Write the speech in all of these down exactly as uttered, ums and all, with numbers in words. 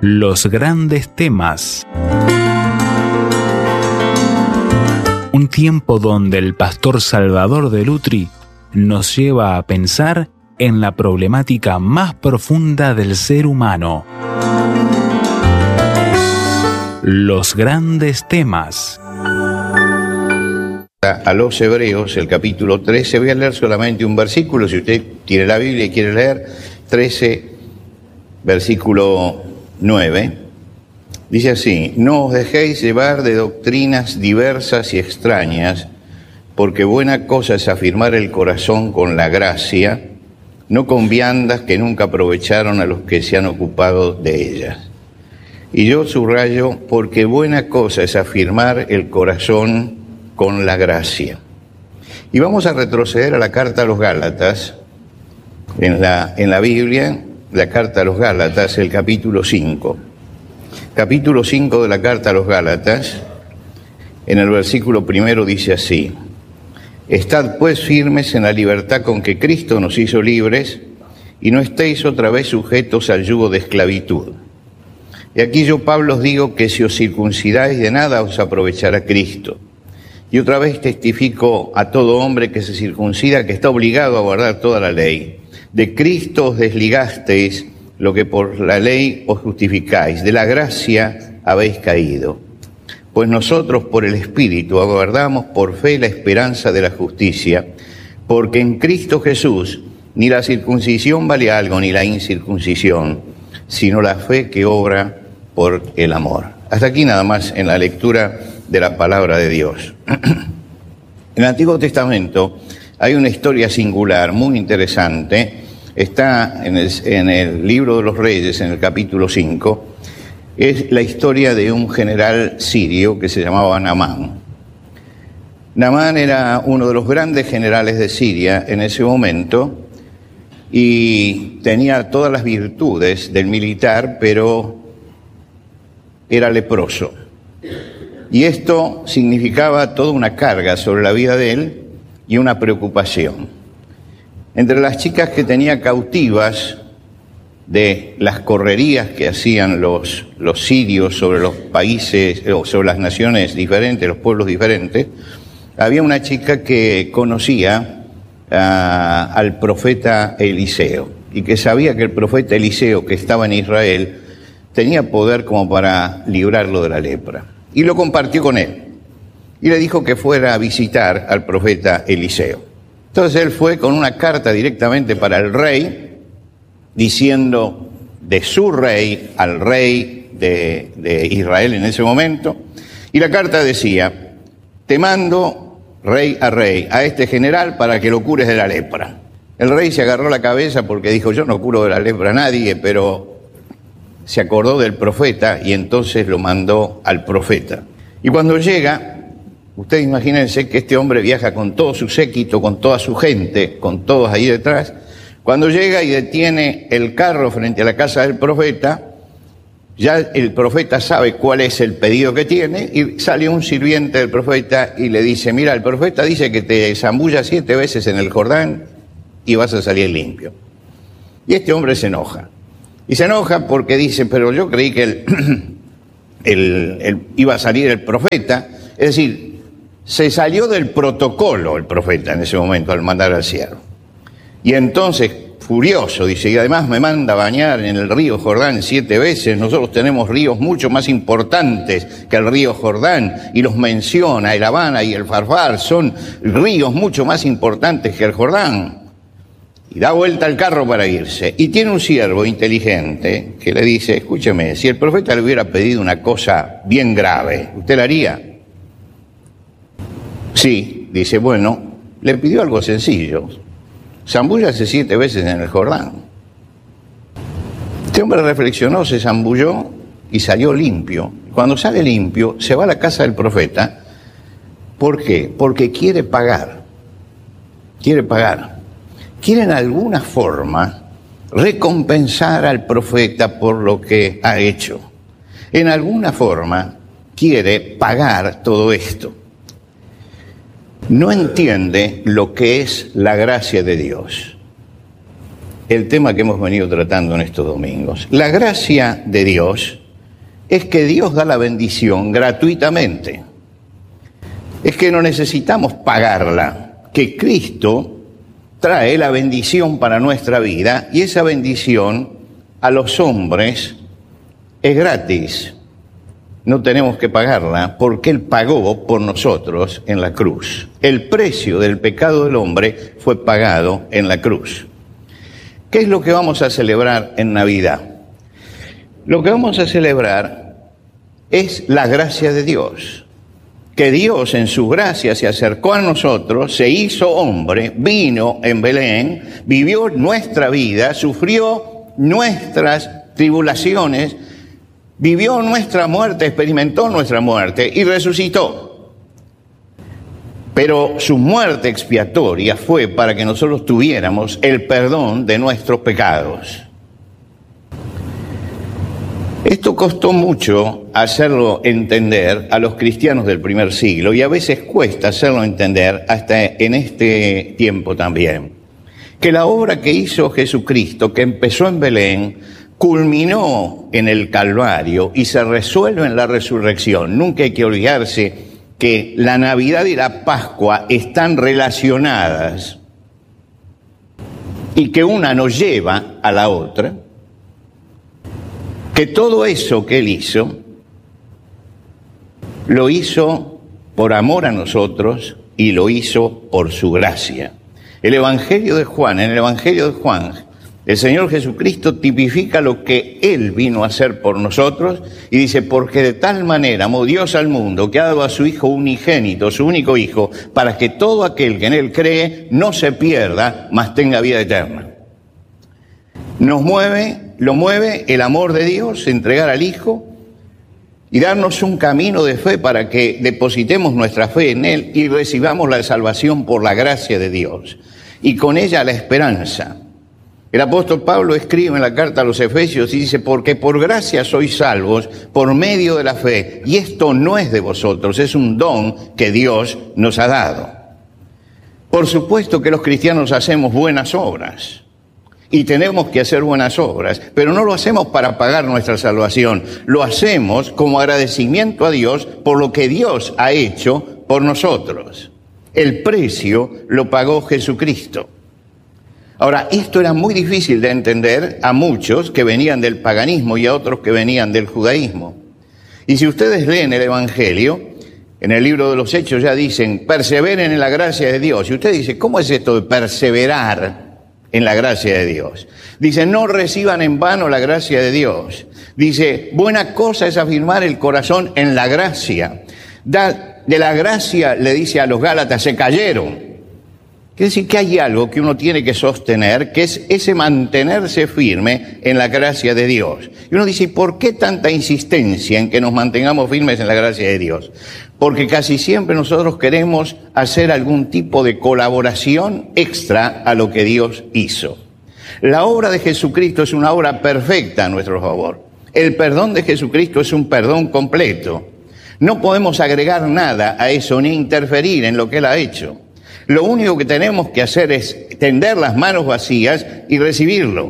Los grandes temas. Un tiempo donde el pastor Salvador de Lutri nos lleva a pensar en la problemática más profunda del ser humano. Los grandes temas. A los Hebreos, el capítulo trece, voy a leer solamente un versículo, si usted tiene la Biblia y quiere leer, trece, versículo nueve, dice así: no os dejéis llevar de doctrinas diversas y extrañas, porque buena cosa es afirmar el corazón con la gracia, no con viandas que nunca aprovecharon a los que se han ocupado de ellas. Y yo subrayo, porque buena cosa es afirmar el corazón con la gracia. Y vamos a retroceder a la carta a los Gálatas, en la, en la Biblia, la carta a los Gálatas, el capítulo cinco. Capítulo cinco de la carta a los Gálatas, en el versículo primero dice así: estad pues firmes en la libertad con que Cristo nos hizo libres, y no estéis otra vez sujetos al yugo de esclavitud. Y aquí yo, Pablo, os digo que si os circuncidáis, de nada os aprovechará Cristo. Y otra vez testifico a todo hombre que se circuncida que está obligado a guardar toda la ley. De Cristo os desligasteis, lo que por la ley os justificáis, de la gracia habéis caído. Pues nosotros por el Espíritu aguardamos por fe la esperanza de la justicia, porque en Cristo Jesús ni la circuncisión vale algo, ni la incircuncisión, sino la fe que obra por el amor. Hasta aquí nada más en la lectura de la palabra de Dios. En el Antiguo Testamento hay una historia singular, muy interesante. Está en el, en el libro de los Reyes, en el capítulo cinco. Es la historia de un general sirio que se llamaba Naamán. Naamán era uno de los grandes generales de Siria en ese momento y tenía todas las virtudes del militar, pero era leproso. Y esto significaba toda una carga sobre la vida de él y una preocupación. Entre las chicas que tenía cautivas de las correrías que hacían los, los sirios sobre los países, o sobre las naciones diferentes, los pueblos diferentes, había una chica que conocía uh, al profeta Eliseo, y que sabía que el profeta Eliseo, que estaba en Israel, tenía poder como para librarlo de la lepra. Y lo compartió con él. Y le dijo que fuera a visitar al profeta Eliseo. Entonces él fue con una carta directamente para el rey, diciendo de su rey al rey de, de Israel en ese momento. Y la carta decía: te mando, rey a rey, a este general para que lo cures de la lepra. El rey se agarró la cabeza porque dijo: yo no curo de la lepra a nadie, pero se acordó del profeta y entonces lo mandó al profeta. Y cuando llega, ustedes imagínense que este hombre viaja con todo su séquito, con toda su gente, con todos ahí detrás. Cuando llega y detiene el carro frente a la casa del profeta, ya el profeta sabe cuál es el pedido que tiene, y sale un sirviente del profeta y le dice: mira, el profeta dice que te zambullas siete veces en el Jordán y vas a salir limpio. Y este hombre se enoja. Y se enoja porque dice: pero yo creí que el, el, el, iba a salir el profeta. Es decir, se salió del protocolo el profeta en ese momento al mandar al siervo. Y entonces, furioso, dice: y además me manda a bañar en el río Jordán siete veces. Nosotros tenemos ríos mucho más importantes que el río Jordán. Y los menciona, el Habana y el Farfar son ríos mucho más importantes que el Jordán. Y da vuelta al carro para irse. Y tiene un siervo inteligente que le dice: escúcheme, si el profeta le hubiera pedido una cosa bien grave, ¿usted la haría? Sí, dice: bueno, le pidió algo sencillo. Zambúllase siete veces en el Jordán. Este hombre reflexionó, se zambulló y salió limpio. Cuando sale limpio, se va a la casa del profeta. ¿Por qué? Porque quiere pagar. Quiere pagar. Quiere en alguna forma recompensar al profeta por lo que ha hecho. En alguna forma quiere pagar todo esto. No entiende lo que es la gracia de Dios. el tema que hemos venido tratando en estos domingos. La gracia de Dios es que Dios da la bendición gratuitamente. Es que no necesitamos pagarla, que Cristo trae la bendición para nuestra vida y esa bendición a los hombres es gratis. No tenemos que pagarla porque Él pagó por nosotros en la cruz. El precio del pecado del hombre fue pagado en la cruz. ¿Qué es lo que vamos a celebrar en Navidad? Lo que vamos a celebrar es la gracia de Dios. Que Dios en su gracia se acercó a nosotros, se hizo hombre, vino en Belén, vivió nuestra vida, sufrió nuestras tribulaciones, vivió nuestra muerte, experimentó nuestra muerte y resucitó. Pero su muerte expiatoria fue para que nosotros tuviéramos el perdón de nuestros pecados. Esto costó mucho hacerlo entender a los cristianos del primer siglo y a veces cuesta hacerlo entender hasta en este tiempo también. Que la obra que hizo Jesucristo, que empezó en Belén, culminó en el Calvario y se resuelve en la resurrección. Nunca hay que olvidarse que la Navidad y la Pascua están relacionadas y que una nos lleva a la otra, que todo eso que Él hizo, lo hizo por amor a nosotros y lo hizo por su gracia. El Evangelio de Juan, en el Evangelio de Juan, el Señor Jesucristo tipifica lo que Él vino a hacer por nosotros y dice, porque de tal manera amó Dios al mundo que ha dado a su Hijo unigénito, su único Hijo, para que todo aquel que en Él cree no se pierda, mas tenga vida eterna. Nos mueve, lo mueve el amor de Dios, entregar al Hijo y darnos un camino de fe para que depositemos nuestra fe en Él y recibamos la salvación por la gracia de Dios y con ella la esperanza. El apóstol Pablo escribe en la carta a los Efesios y dice, porque por gracia sois salvos por medio de la fe, y esto no es de vosotros, es un don que Dios nos ha dado. Por supuesto que los cristianos hacemos buenas obras, y tenemos que hacer buenas obras, pero no lo hacemos para pagar nuestra salvación, lo hacemos como agradecimiento a Dios por lo que Dios ha hecho por nosotros. El precio lo pagó Jesucristo. Ahora, esto era muy difícil de entender a muchos que venían del paganismo y a otros que venían del judaísmo. Y si ustedes leen el Evangelio, en el libro de los Hechos ya dicen, perseveren en la gracia de Dios. Y usted dice, ¿cómo es esto de perseverar en la gracia de Dios? Dice, no reciban en vano la gracia de Dios. Dice, buena cosa es afirmar el corazón en la gracia. Da, de la gracia, le dice a los Gálatas, se cayeron. Quiere decir que hay algo que uno tiene que sostener, que es ese mantenerse firme en la gracia de Dios. Y uno dice, ¿por qué tanta insistencia en que nos mantengamos firmes en la gracia de Dios? Porque casi siempre nosotros queremos hacer algún tipo de colaboración extra a lo que Dios hizo. La obra de Jesucristo es una obra perfecta a nuestro favor. El perdón de Jesucristo es un perdón completo. No podemos agregar nada a eso ni interferir en lo que Él ha hecho. Lo único que tenemos que hacer es tender las manos vacías y recibirlo.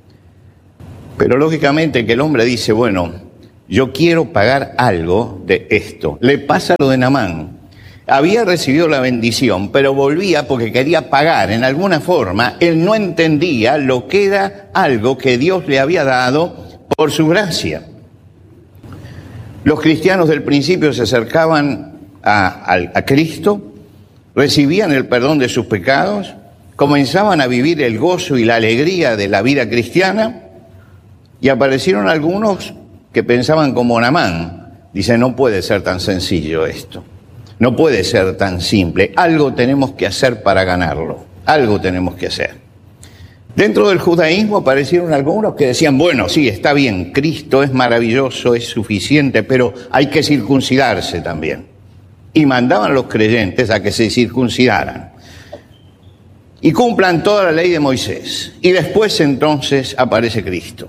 Pero lógicamente que el hombre dice, bueno, yo quiero pagar algo de esto. Le pasa lo de Naamán. Había recibido la bendición, pero volvía porque quería pagar en alguna forma. Él no entendía lo que era algo que Dios le había dado por su gracia. Los cristianos del principio se acercaban a, a, a Cristo, recibían el perdón de sus pecados, comenzaban a vivir el gozo y la alegría de la vida cristiana, y aparecieron algunos que pensaban como Naamán. Dice, no puede ser tan sencillo esto, no puede ser tan simple, algo tenemos que hacer para ganarlo, algo tenemos que hacer. Dentro del judaísmo aparecieron algunos que decían, bueno, sí, está bien, Cristo es maravilloso, es suficiente, pero hay que circuncidarse también. Y mandaban a los creyentes a que se circuncidaran y cumplan toda la ley de Moisés. Y después entonces aparece Cristo.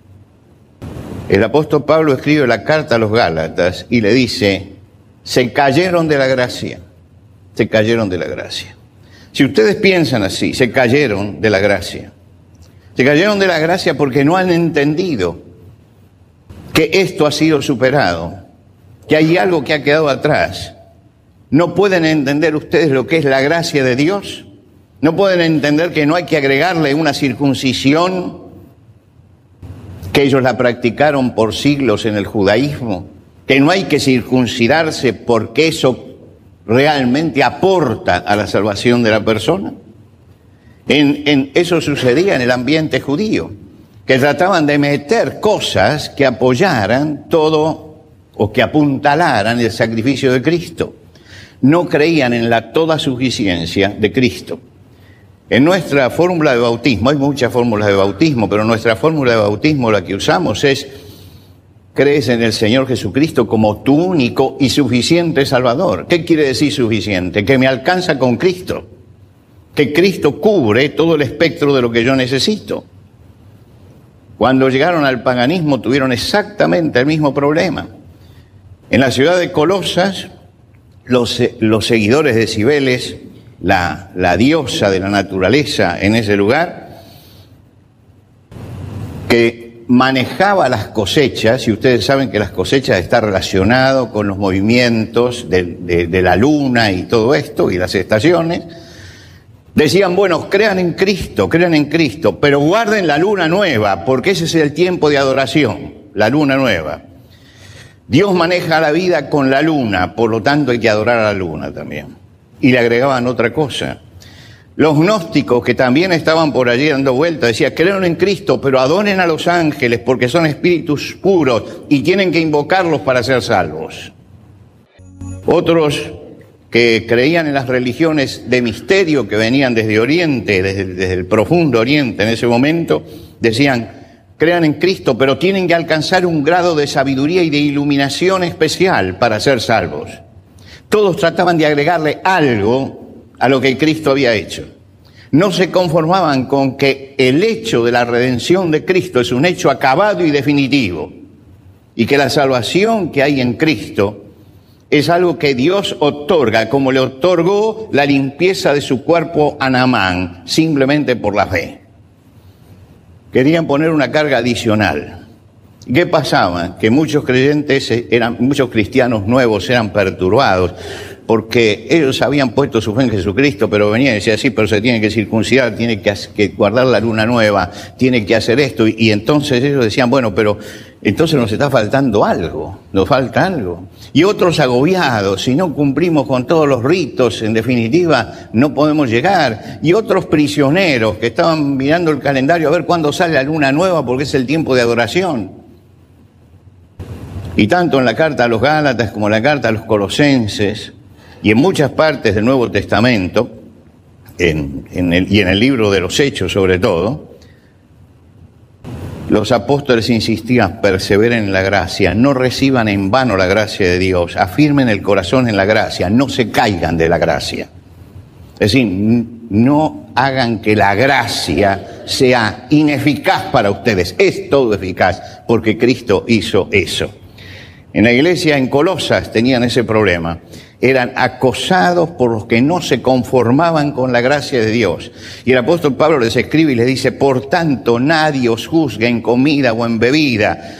El apóstol Pablo escribe la carta a los Gálatas y le dice, se cayeron de la gracia, se cayeron de la gracia. Si ustedes piensan así, se cayeron de la gracia. Se cayeron de la gracia porque no han entendido que esto ha sido superado, que hay algo que ha quedado atrás. ¿No pueden entender ustedes lo que es la gracia de Dios? ¿No pueden entender que no hay que agregarle una circuncisión, que ellos la practicaron por siglos en el judaísmo? Que no hay que circuncidarse porque eso realmente aporta a la salvación de la persona. En, en, eso sucedía en el ambiente judío, que trataban de meter cosas que apoyaran todo o que apuntalaran el sacrificio de Cristo. No creían en la toda suficiencia de Cristo. En nuestra fórmula de bautismo, hay muchas fórmulas de bautismo, pero nuestra fórmula de bautismo, la que usamos es: crees en el Señor Jesucristo como tu único y suficiente Salvador. ¿Qué quiere decir suficiente? Que me alcanza con Cristo. Que Cristo cubre todo el espectro de lo que yo necesito. Cuando llegaron al paganismo tuvieron exactamente el mismo problema. En la ciudad de Colosas, los, los seguidores de Cibeles, la, la diosa de la naturaleza en ese lugar, que manejaba las cosechas, y ustedes saben que las cosechas están relacionadas con los movimientos de, de, de la luna y todo esto, y las estaciones. Decían, bueno, crean en Cristo, crean en Cristo, pero guarden la luna nueva, porque ese es el tiempo de adoración, la luna nueva. Dios maneja la vida con la luna, por lo tanto hay que adorar a la luna también. Y le agregaban otra cosa. Los gnósticos, que también estaban por allí dando vueltas, decían, crean en Cristo, pero adoren a los ángeles porque son espíritus puros y tienen que invocarlos para ser salvos. Otros que creían en las religiones de misterio que venían desde Oriente, desde, desde el profundo Oriente en ese momento, decían, crean en Cristo, pero tienen que alcanzar un grado de sabiduría y de iluminación especial para ser salvos. Todos trataban de agregarle algo a lo que Cristo había hecho. No se conformaban con que el hecho de la redención de Cristo es un hecho acabado y definitivo, y que la salvación que hay en Cristo es algo que Dios otorga, como le otorgó la limpieza de su cuerpo a Naamán, simplemente por la fe. Querían poner una carga adicional. ¿Qué pasaba? Que muchos creyentes, eran, muchos cristianos nuevos eran perturbados, porque ellos habían puesto su fe en Jesucristo, pero venían y decían, sí, pero se tiene que circuncidar, tiene que, que guardar la luna nueva, tiene que hacer esto, y, y entonces ellos decían, bueno, pero entonces nos está faltando algo, nos falta algo. Y otros agobiados, si no cumplimos con todos los ritos, en definitiva, no podemos llegar. Y otros prisioneros que estaban mirando el calendario a ver cuándo sale la luna nueva, porque es el tiempo de adoración. Y tanto en la carta a los Gálatas como en la carta a los Colosenses, y en muchas partes del Nuevo Testamento, en, en el, y en el libro de los Hechos sobre todo, los apóstoles insistían, perseveren en la gracia, no reciban en vano la gracia de Dios, afirmen el corazón en la gracia, no se caigan de la gracia. Es decir, no hagan que la gracia sea ineficaz para ustedes, es todo eficaz, porque Cristo hizo eso. En la iglesia en Colosas tenían ese problema. Eran acosados por los que no se conformaban con la gracia de Dios. Y el apóstol Pablo les escribe y les dice, por tanto, nadie os juzgue en comida o en bebida.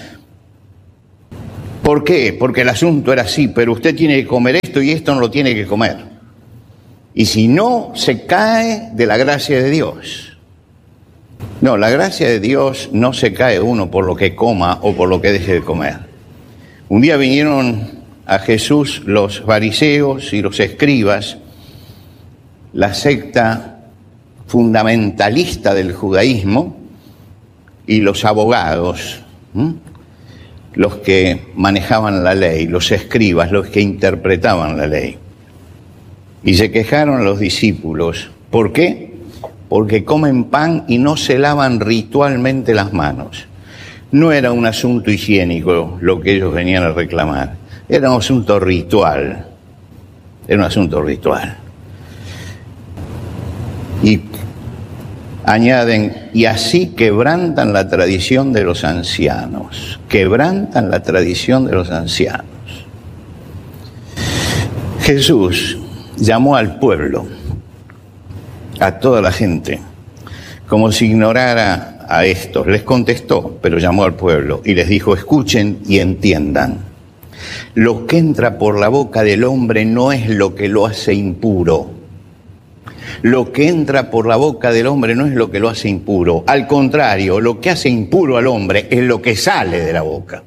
¿Por qué? Porque el asunto era así, pero usted tiene que comer esto y esto no lo tiene que comer. Y si no, se cae de la gracia de Dios. No, la gracia de Dios no se cae uno por lo que coma o por lo que deje de comer. Un día vinieron a Jesús los fariseos y los escribas, la secta fundamentalista del judaísmo, y los abogados, ¿m? los que manejaban la ley, los escribas, los que interpretaban la ley. Y se quejaron los discípulos. ¿Por qué? Porque comen pan y no se lavan ritualmente las manos. No era un asunto higiénico lo que ellos venían a reclamar. Era un asunto ritual, era un asunto ritual. Y añaden, y así quebrantan la tradición de los ancianos, quebrantan la tradición de los ancianos. Jesús llamó al pueblo, a toda la gente, como si ignorara a estos, les contestó, pero llamó al pueblo y les dijo, escuchen y entiendan. Lo que entra por la boca del hombre no es lo que lo hace impuro. Lo que entra por la boca del hombre no es lo que lo hace impuro. Al contrario, lo que hace impuro al hombre es lo que sale de la boca.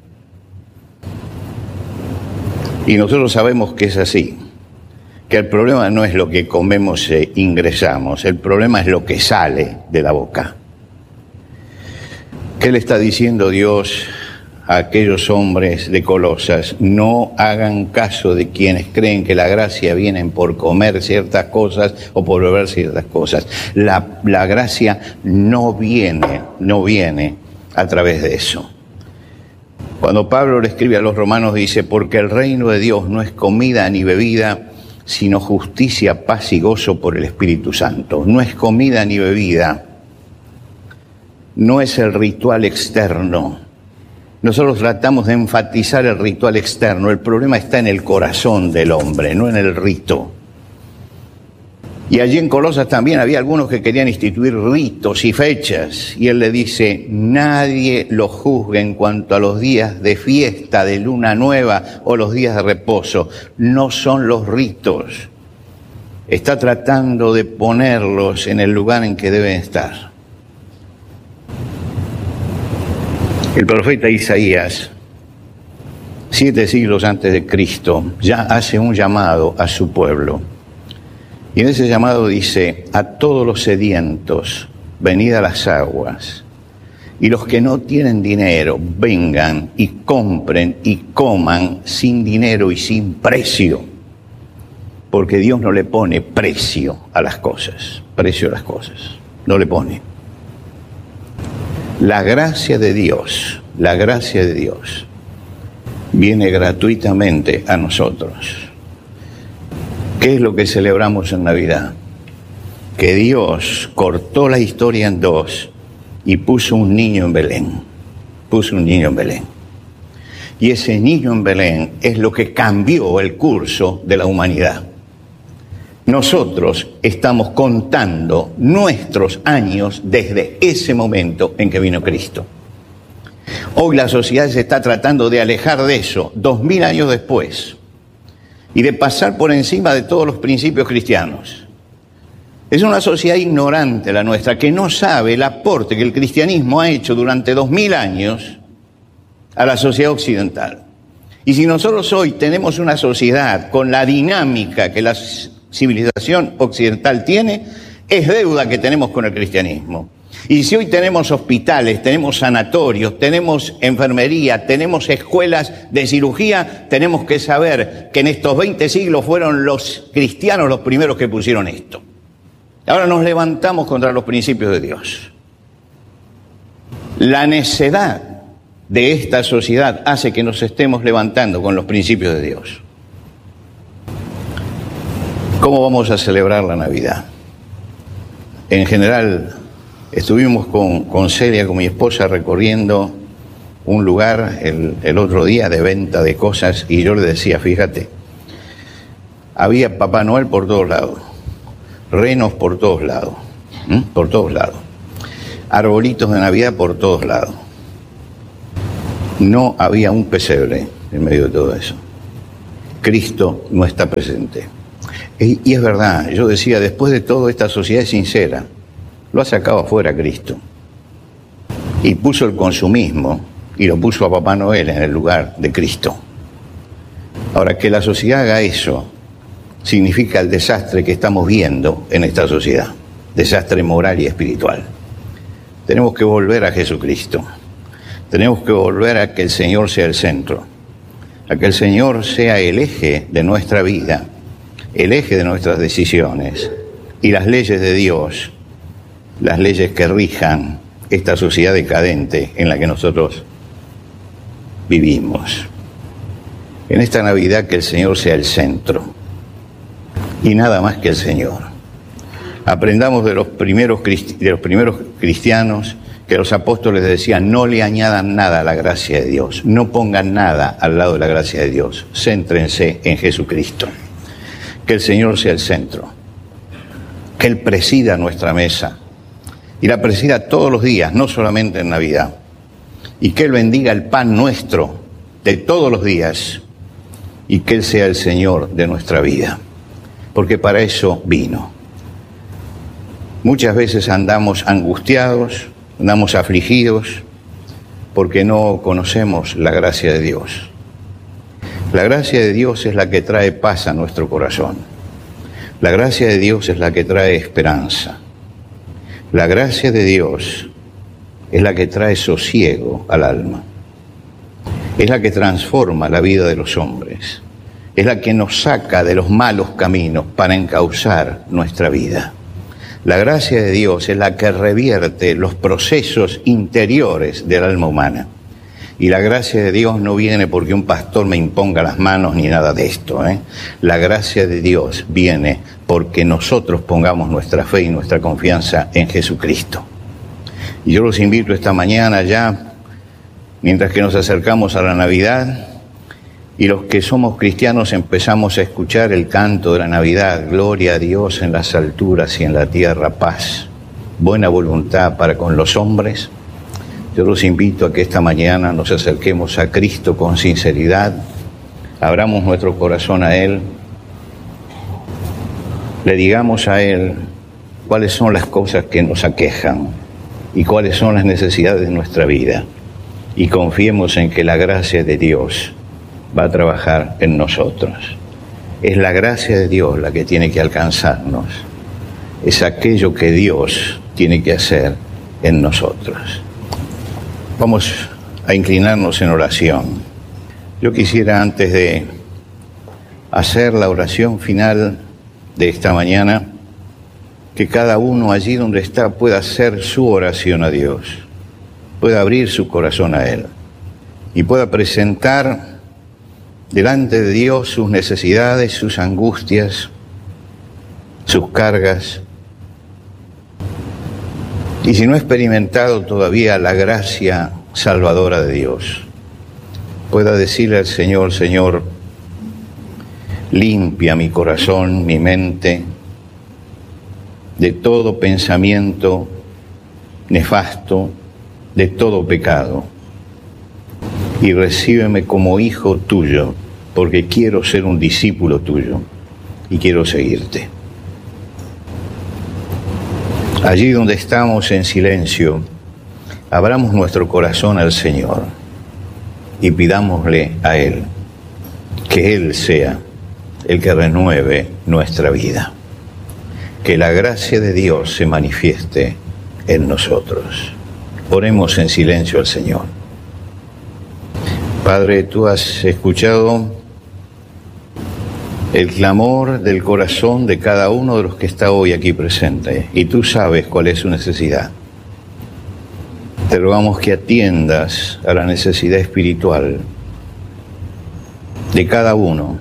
Y nosotros sabemos que es así. Que el problema no es lo que comemos e ingresamos, el problema es lo que sale de la boca. ¿Qué le está diciendo Dios a aquellos hombres de Colosas? No hagan caso de quienes creen que la gracia viene por comer ciertas cosas o por beber ciertas cosas. La, la gracia no viene, no viene a través de eso. Cuando Pablo le escribe a los romanos dice, porque el reino de Dios no es comida ni bebida, sino justicia, paz y gozo por el Espíritu Santo. No es comida ni bebida, no es el ritual externo. Nosotros tratamos de enfatizar el ritual externo, el problema está en el corazón del hombre, no en el rito. Y allí en Colosas también había algunos que querían instituir ritos y fechas, y él le dice, nadie lo juzgue en cuanto a los días de fiesta, de luna nueva o los días de reposo. No son los ritos. Está tratando de ponerlos en el lugar en que deben estar. El profeta Isaías, siete siglos antes de Cristo, ya hace un llamado a su pueblo. Y en ese llamado dice, a todos los sedientos, venid a las aguas, y los que no tienen dinero, vengan y compren y coman sin dinero y sin precio, porque Dios no le pone precio a las cosas, precio a las cosas, no le pone. La gracia de Dios, la gracia de Dios, viene gratuitamente a nosotros. ¿Qué es lo que celebramos en Navidad? Que Dios cortó la historia en dos y puso un niño en Belén. Puso un niño en Belén. Y ese niño en Belén es lo que cambió el curso de la humanidad. Nosotros estamos contando nuestros años desde ese momento en que vino Cristo. Hoy la sociedad se está tratando de alejar de eso, dos mil años después, y de pasar por encima de todos los principios cristianos. Es una sociedad ignorante la nuestra, que no sabe el aporte que el cristianismo ha hecho durante dos mil años a la sociedad occidental. Y si nosotros hoy tenemos una sociedad con la dinámica que la civilización occidental tiene, es deuda que tenemos con el cristianismo. Y si hoy tenemos hospitales, tenemos sanatorios, tenemos enfermería, tenemos escuelas de cirugía, tenemos que saber que en estos veinte siglos fueron los cristianos los primeros que pusieron esto. Ahora nos levantamos contra los principios de Dios. La necedad de esta sociedad hace que nos estemos levantando con los principios de Dios. ¿Cómo vamos a celebrar la Navidad? En general, estuvimos con, con Celia, con mi esposa, recorriendo un lugar el, el otro día de venta de cosas, y yo le decía, fíjate, había Papá Noel por todos lados, renos por todos lados, ¿m? por todos lados, arbolitos de Navidad por todos lados. No había un pesebre en medio de todo eso. Cristo no está presente. Y, y es verdad, yo decía, después de todo, esta sociedad es sincera. Lo ha sacado afuera Cristo. Y puso el consumismo y lo puso a Papá Noel en el lugar de Cristo. Ahora, que la sociedad haga eso significa el desastre que estamos viendo en esta sociedad. Desastre moral y espiritual. Tenemos que volver a Jesucristo. Tenemos que volver a que el Señor sea el centro. A que el Señor sea el eje de nuestra vida, el eje de nuestras decisiones. Y las leyes de Dios, las leyes que rijan esta sociedad decadente en la que nosotros vivimos. En esta Navidad que el Señor sea el centro y nada más que el Señor. Aprendamos de los primeros, de los primeros cristianos que los apóstoles decían, no le añadan nada a la gracia de Dios, no pongan nada al lado de la gracia de Dios, céntrense en Jesucristo. Que el Señor sea el centro, que Él presida nuestra mesa y la presida todos los días, no solamente en Navidad. Y que Él bendiga el pan nuestro de todos los días y que Él sea el Señor de nuestra vida, porque para eso vino. Muchas veces andamos angustiados, andamos afligidos, porque no conocemos la gracia de Dios. La gracia de Dios es la que trae paz a nuestro corazón. La gracia de Dios es la que trae esperanza. La gracia de Dios es la que trae sosiego al alma. Es la que transforma la vida de los hombres. Es la que nos saca de los malos caminos para encauzar nuestra vida. La gracia de Dios es la que revierte los procesos interiores del alma humana. Y la gracia de Dios no viene porque un pastor me imponga las manos ni nada de esto, ¿eh? La gracia de Dios viene porque nosotros pongamos nuestra fe y nuestra confianza en Jesucristo. Y yo los invito esta mañana ya, mientras que nos acercamos a la Navidad, y los que somos cristianos empezamos a escuchar el canto de la Navidad: gloria a Dios en las alturas y en la tierra paz, buena voluntad para con los hombres. Yo los invito a que esta mañana nos acerquemos a Cristo con sinceridad, abramos nuestro corazón a Él, le digamos a Él cuáles son las cosas que nos aquejan y cuáles son las necesidades de nuestra vida, y confiemos en que la gracia de Dios va a trabajar en nosotros. Es la gracia de Dios la que tiene que alcanzarnos, es aquello que Dios tiene que hacer en nosotros. Vamos a inclinarnos en oración. Yo quisiera, antes de hacer la oración final de esta mañana, que cada uno allí donde está pueda hacer su oración a Dios, pueda abrir su corazón a Él y pueda presentar delante de Dios sus necesidades, sus angustias, sus cargas. Y si no ha experimentado todavía la gracia salvadora de Dios, pueda decirle al Señor: Señor, limpia mi corazón, mi mente, de todo pensamiento nefasto, de todo pecado, y recíbeme como hijo tuyo, porque quiero ser un discípulo tuyo y quiero seguirte. Allí donde estamos en silencio, abramos nuestro corazón al Señor y pidámosle a Él que Él sea el que renueve nuestra vida. Que la gracia de Dios se manifieste en nosotros. Oremos en silencio al Señor. Padre, tú has escuchado el clamor del corazón de cada uno de los que está hoy aquí presente, y tú sabes cuál es su necesidad. Te rogamos que atiendas a la necesidad espiritual de cada uno,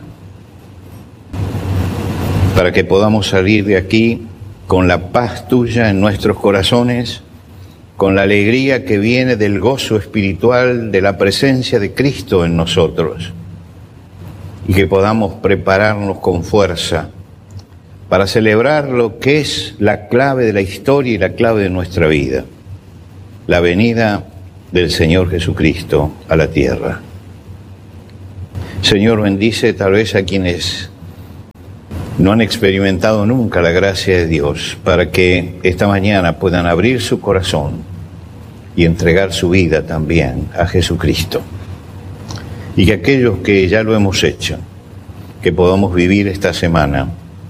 para que podamos salir de aquí con la paz tuya en nuestros corazones, con la alegría que viene del gozo espiritual de la presencia de Cristo en nosotros, y que podamos prepararnos con fuerza para celebrar lo que es la clave de la historia y la clave de nuestra vida: la venida del Señor Jesucristo a la tierra. Señor, bendice tal vez a quienes no han experimentado nunca la gracia de Dios, para que esta mañana puedan abrir su corazón y entregar su vida también a Jesucristo. Y que aquellos que ya lo hemos hecho, que podamos vivir esta semana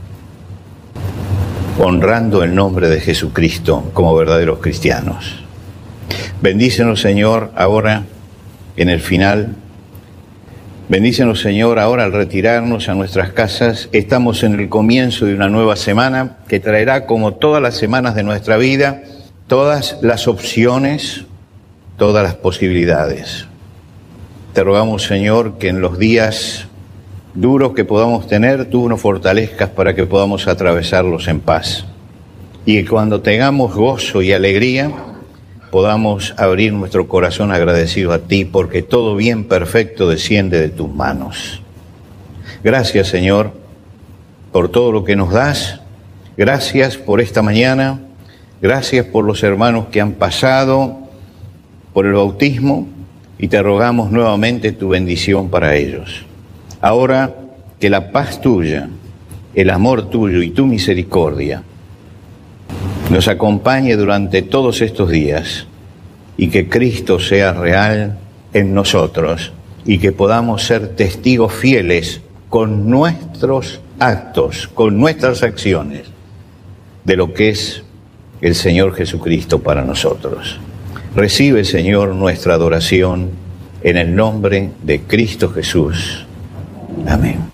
honrando el nombre de Jesucristo como verdaderos cristianos. Bendícenos, Señor, ahora en el final. Bendícenos, Señor, ahora al retirarnos a nuestras casas. Estamos en el comienzo de una nueva semana que traerá, como todas las semanas de nuestra vida, todas las opciones, todas las posibilidades. Te rogamos, Señor, que en los días duros que podamos tener, tú nos fortalezcas para que podamos atravesarlos en paz. Y que cuando tengamos gozo y alegría, podamos abrir nuestro corazón agradecido a ti, porque todo bien perfecto desciende de tus manos. Gracias, Señor, por todo lo que nos das. Gracias por esta mañana. Gracias por los hermanos que han pasado por el bautismo y te rogamos nuevamente tu bendición para ellos. Ahora que la paz tuya, el amor tuyo y tu misericordia nos acompañe durante todos estos días y que Cristo sea real en nosotros y que podamos ser testigos fieles con nuestros actos, con nuestras acciones, de lo que es el Señor Jesucristo para nosotros. Recibe, Señor, nuestra adoración en el nombre de Cristo Jesús. Amén.